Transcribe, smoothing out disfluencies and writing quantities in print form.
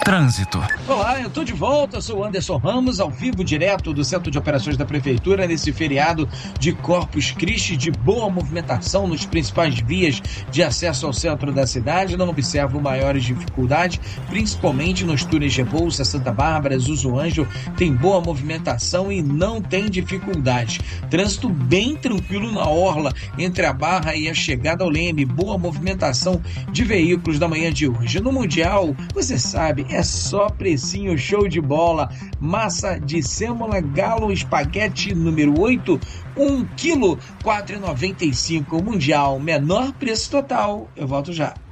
Trânsito. Olá, eu tô de volta, sou o Anderson Ramos, ao vivo, direto do Centro de Operações da Prefeitura, nesse feriado de Corpus Christi, de boa movimentação nos principais vias de acesso ao centro da cidade. Não observo maiores dificuldades, principalmente nos túneis de Rebouça, Santa Bárbara, Zuzuanjo, tem boa movimentação e não tem dificuldade. Trânsito bem tranquilo na orla, entre a Barra e a chegada ao Leme, boa movimentação de veículos da manhã de hoje. No Mundial, você sabe, é só precinho show de bola. Massa de sêmola Galo Espaguete número 8, 1 kg, R$ 4,95. Mundial, menor preço total. Eu volto já.